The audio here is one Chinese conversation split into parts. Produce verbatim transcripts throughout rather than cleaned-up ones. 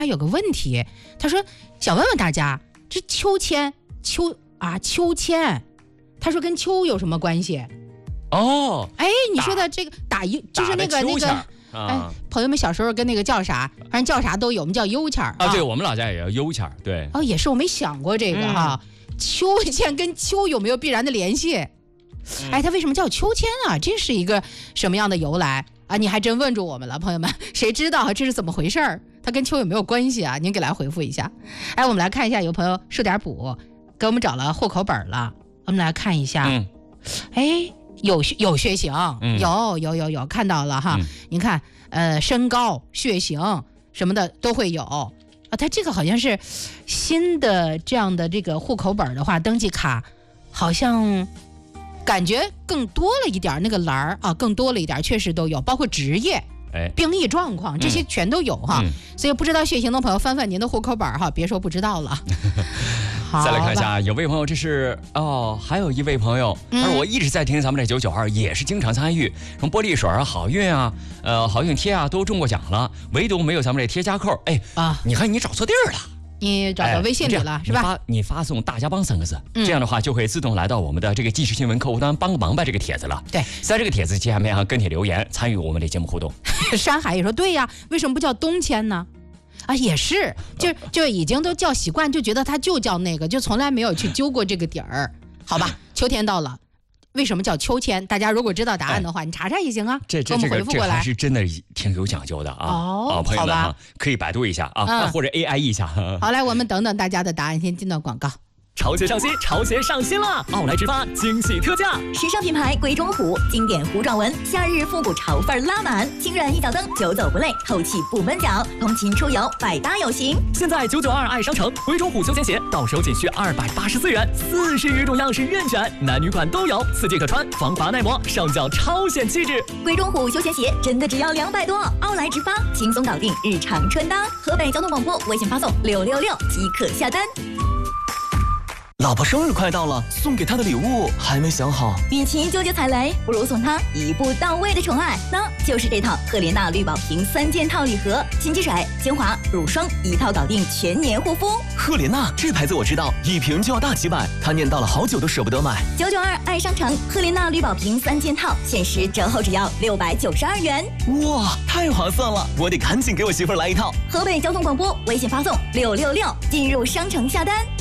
他有个问题，他说想问问大家，这秋千秋啊秋千，他说跟秋有什么关系？ 哦， 哎，你说的这个打一就是那个那个。 啊、 哎，朋友们小时候跟那个叫啥，反正叫啥都有，我们叫悠钱儿啊。对，我们老家也叫悠钱儿。对， 哦，也是我没想过这个哈、啊嗯。秋千跟秋有没有必然的联系？嗯、哎，它为什么叫秋千啊？这是一个什么样的由来啊？你还真问住我们了，朋友们，谁知道这是怎么回事儿？它跟秋有没有关系啊？您给来回复一下。哎，我们来看一下，有朋友数点补，给我们找了户口本了，我们来看一下。嗯，哎。有有血型、嗯，有有有有看到了哈、嗯，你看，呃，身高、血型什么的都会有啊。它这个好像是新的这样的这个户口本的话，登记卡好像感觉更多了一点，那个栏儿啊更多了一点，确实都有，包括职业、哎、兵役状况这些全都有哈、嗯。所以不知道血型的朋友翻翻您的户口本哈，别说不知道了。 再来看一下，有位朋友，这是哦，还有一位朋友，他说我一直在听咱们这九九二，也是经常参与，什么玻璃水啊、好运啊、呃好运贴啊都中过奖了，唯独没有咱们这贴加扣。哎啊，你看你找错地儿了， 你找到微信里了、哎、是吧？ 你发你发送大家帮三个字、嗯，这样的话就会自动来到我们的这个即时新闻客户端帮个忙吧这个帖子了。 对， 在这个帖子下面啊跟帖留言，参与我们的节目互动。 山海也说对呀，为什么不叫冬千呢？啊，也是，就就已经都叫习惯，就觉得它就叫那个，就从来没有去揪过这个底儿。好吧，秋天到了，为什么叫秋千？大家如果知道答案的话，哎、你查查也行啊。 这这这个这还是真的挺有讲究的啊！ 哦， 啊、朋友们啊，可以百度一下啊，嗯、或者 A I 一下。 好，来，我们等等大家的答案，先进到广告。 潮鞋上新，潮鞋上新了！奥莱直发惊喜特价， 时尚品牌龟中虎，经典糊状纹，夏日复古潮范拉满，轻软一脚蹬，久走不累，透气不闷脚，通勤出游百搭有型。 现在九九二爱商城龟中虎休闲鞋到手仅需二百八十四元，四十余种样式任选，男女款都有，四季可穿，防滑耐磨，上脚超显气质。 龟中虎休闲鞋真的只要两百多，奥莱直发轻松搞定日常穿搭。河北交通广播微信发送六六六即可下单。 老婆生日快到了，送给她的礼物还没想好。 与其纠结踩雷，不如送她一步到位的宠爱，那就是这套赫莲娜绿宝瓶三件套礼盒，洗肌水、精华、乳霜一套搞定全年护肤。 赫莲娜这牌子我知道，一瓶就要大几百，她念叨了好久都舍不得买。 九九二爱商城赫莲娜绿宝瓶三件套，限时折后只要六百九十二元。 哇，太划算了！我得赶紧给我媳妇儿来一套。 河北交通广播微信发送六六六进入商城下单。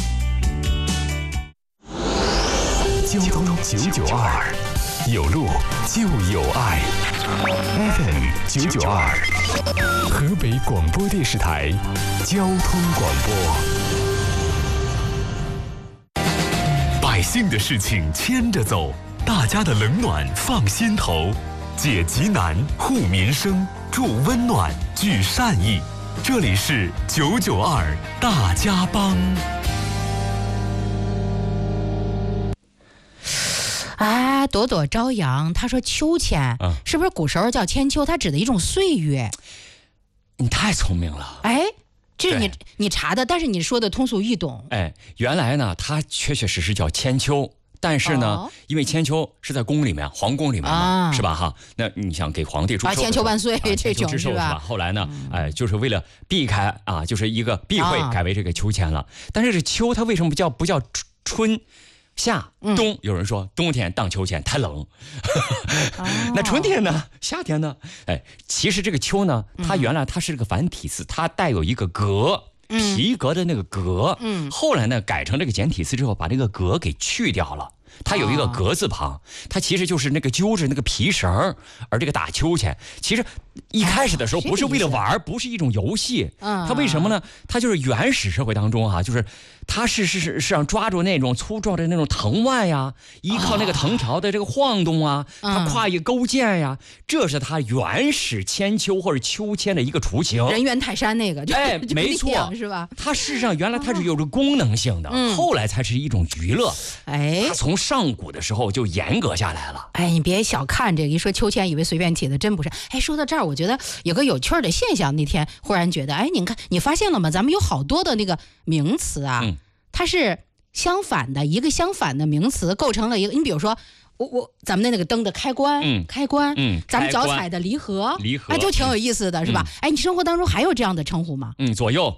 交通九九二，有路就有爱。F M 九九二，河北广播电视台交通广播。百姓的事情牵着走，大家的冷暖放心头，解急难、护民生、助温暖、聚善意。这里是九九二大家帮。 哎，朵朵朝阳，他说秋千、嗯、是不是古时候叫千秋？它指的一种岁月。 你太聪明了。 哎，这是你你查的，但是你说的通俗易懂。 哎，原来呢，它确确实实叫千秋，但是呢，哦、因为千秋是在宫里面，皇宫里面嘛，啊、是吧？哈，那你想给皇帝祝寿， 千秋万岁、啊、这种是吧？后来呢，嗯、哎，就是为了避开啊，就是一个避讳，改为这个秋千了。啊、但是这秋它为什么不叫不叫春？夏冬、嗯、有人说冬天荡秋千太冷、哦、那春天呢，夏天呢，哎，其实这个秋呢，它原来它是个繁体字，它带有一个革，皮革的那个革，嗯，后来呢改成这个简体字之后，把这个革给去掉了，它有一个革字旁，它其实就是那个揪着那个皮绳，而这个打秋千，其实一开始的时候不是为了玩，不是一种游戏，它为什么呢？它就是原始社会当中啊，就是它是是是是让抓住那种粗壮的那种藤蔓呀，依靠那个藤条的这个晃动啊，它跨越勾践呀，这是它原始千秋或者秋千的一个雏形。 人猿泰山那个， 哎，没错， 是吧？ 它事实上原来它是有着功能性的，嗯、后来才是一种娱乐。 哎， 它从上古的时候就严格下来了。 哎，你别小看这个，一说秋千以为随便起的，真不是。哎，说到这儿，我觉得有个有趣的现象，那天忽然觉得，哎，你看你发现了吗？咱们有好多的那个名词啊。嗯，它是相反的，一个相反的名词构成了一个。你比如说，我我咱们的那个灯的开关，嗯，开关，嗯，咱们脚踩的离合， 离合， 哎，就挺有意思的，是吧？嗯、哎，你生活当中还有这样的称呼吗？ 嗯，左右。